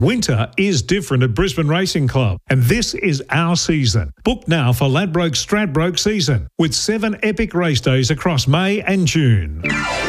Winter is different at Brisbane Racing Club, and this is our season. Book now for Ladbroke Stradbroke season, with 7 epic race days across May and June.